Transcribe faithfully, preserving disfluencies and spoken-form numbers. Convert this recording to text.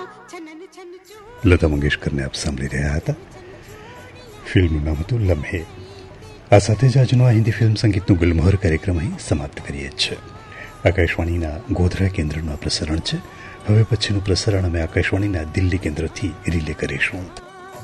લતા મંગેશકરને આપ સાંભળી રહ્યા હતા. ફિલ્મનું નામ હતું લમ્હે. આ સાથે જ આજનો આ હિન્દી ફિલ્મ સંગીતનું ગુલમોહર કાર્યક્રમ અહીં સમાપ્ત કરીએ છીએ. આકાશવાણીના ગોધરા કેન્દ્રનું આ પ્રસારણ છે. હવે પછીનું પ્રસારણ અમે આકાશવાણીના દિલ્હી કેન્દ્રથી રિલે કરીશું.